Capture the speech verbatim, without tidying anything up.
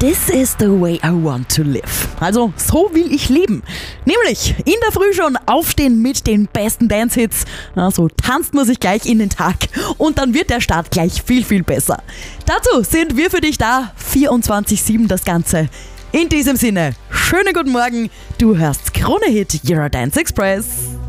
This is the way I want to live. Also, so will ich leben. Nämlich in der Früh schon aufstehen mit den besten Dance-Hits. Also tanzt man sich gleich in den Tag und dann wird der Start gleich viel, viel besser. Dazu sind wir für dich da, vierundzwanzig sieben das Ganze. In diesem Sinne, schönen guten Morgen, du hörst Krone Hit Eurodance Express.